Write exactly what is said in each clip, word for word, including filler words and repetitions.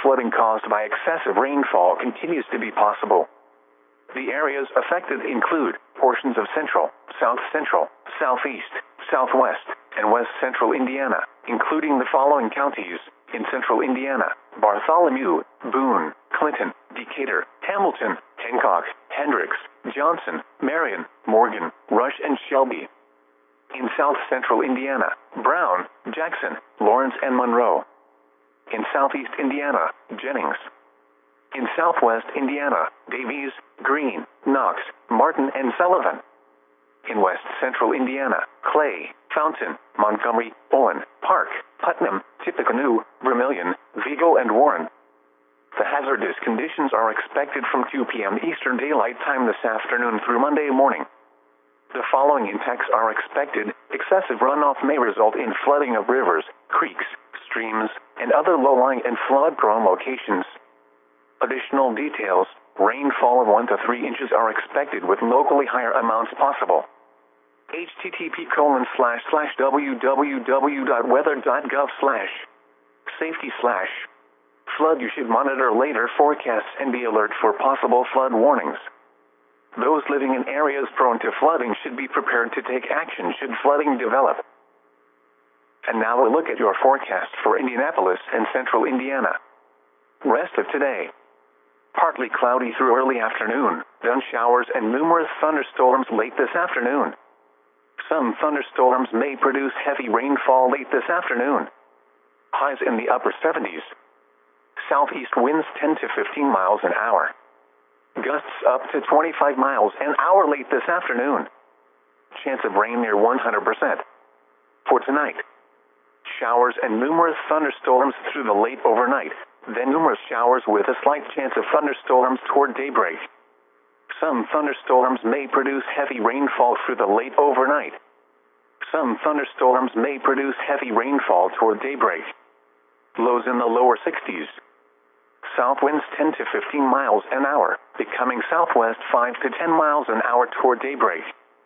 flooding caused by excessive rainfall continues to be possible. The areas affected include portions of central, south central, southeast, southwest, and west central Indiana, including the following counties in central Indiana: Bartholomew, Boone, Clinton, Decatur, Hamilton, Hancock, Hendricks, Johnson, Marion, Morgan, Rush, and Shelby. In south central Indiana: Brown, Jackson, Lawrence, and Monroe. In southeast Indiana: Jennings. In southwest Indiana: Davies, Greene, Knox, Martin, and Sullivan. In west central Indiana: Clay, Fountain, Montgomery, Owen, Park, Putnam, Tippecanoe, Vermilion, Vigo, and Warren. The hazardous conditions are expected from two p m Eastern Daylight Time this afternoon through Monday morning. The following impacts are expected. Excessive runoff may result in flooding of rivers, creeks, streams, and other low-lying and flood-prone locations. Additional details: rainfall of one to three inches are expected with locally higher amounts possible. http colon slash slash www.weather.gov slash safety slash flood. You should monitor later forecasts and be alert for possible flood warnings. Those living in areas prone to flooding should be prepared to take action should flooding develop. And now a look at your forecast for Indianapolis and central Indiana. Rest of today: partly cloudy through early afternoon, then showers and numerous thunderstorms late this afternoon. Some thunderstorms may produce heavy rainfall late this afternoon. Highs in the upper seventies. Southeast winds ten to fifteen miles an hour. Gusts up to twenty-five miles an hour late this afternoon. Chance of rain near one hundred percent. For tonight: showers and numerous thunderstorms through the late overnight, then numerous showers with a slight chance of thunderstorms toward daybreak. Some thunderstorms may produce heavy rainfall through the late overnight. Some thunderstorms may produce heavy rainfall toward daybreak. Lows in the lower sixties. South winds ten to fifteen miles an hour, becoming southwest five to ten miles an hour toward daybreak.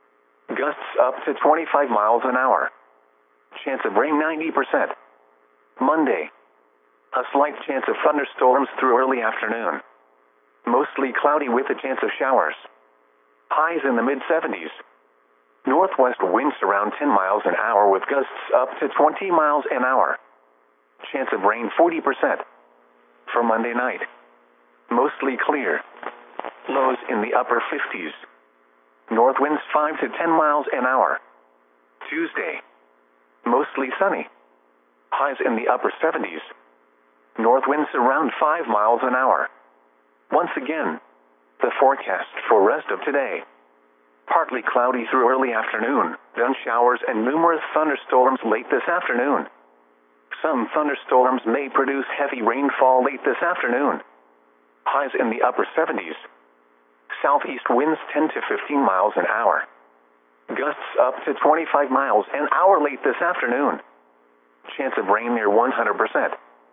Gusts up to twenty-five miles an hour. Chance of rain ninety percent. Monday: a slight chance of thunderstorms through early afternoon. Mostly cloudy with a chance of showers. Highs in the mid seventies. Northwest winds around ten miles an hour with gusts up to twenty miles an hour. Chance of rain forty percent. For Monday night: mostly clear. Lows in the upper fifties. North winds five to ten miles an hour. Tuesday: mostly sunny. Highs in the upper seventies. North winds around five miles an hour. Once again, the forecast for rest of today: partly cloudy through early afternoon, then showers and numerous thunderstorms late this afternoon. Some thunderstorms may produce heavy rainfall late this afternoon. Highs in the upper seventies. Southeast winds ten to fifteen miles an hour. Gusts up to twenty-five miles an hour late this afternoon. Chance of rain near one hundred percent.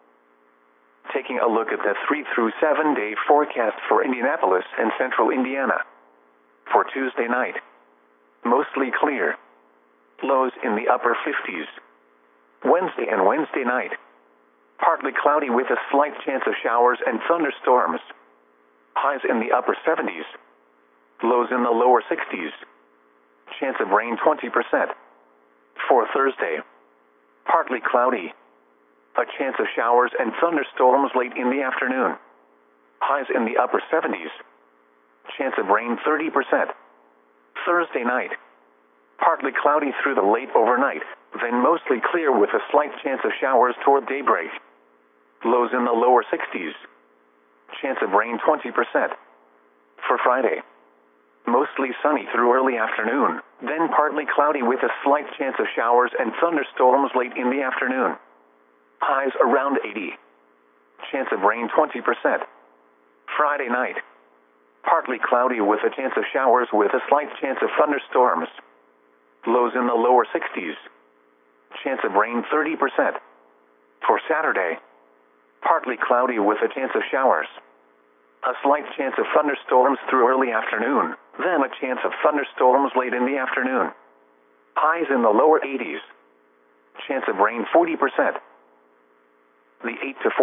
Taking a look at the three through seven day forecast for Indianapolis and central Indiana. For Tuesday night: mostly clear. Lows in the upper fifties. Wednesday and Wednesday night: partly cloudy with a slight chance of showers and thunderstorms. Highs in the upper seventies. Lows in the lower sixties. Chance of rain twenty percent. For Thursday: partly cloudy. A chance of showers and thunderstorms late in the afternoon. Highs in the upper seventies. Chance of rain thirty percent. Thursday night: partly cloudy through the late overnight, then mostly clear with a slight chance of showers toward daybreak. Lows in the lower sixties. Chance of rain twenty percent. For Friday: mostly sunny through early afternoon, then partly cloudy with a slight chance of showers and thunderstorms late in the afternoon. Highs around eighty. Chance of rain twenty percent. Friday night: partly cloudy with a chance of showers with a slight chance of thunderstorms. Lows in the lower sixties. Chance of rain thirty percent. For Saturday: partly cloudy with a chance of showers. A slight chance of thunderstorms through early afternoon, then a chance of thunderstorms late in the afternoon. Highs in the lower eighties. Chance of rain forty percent. The eight to four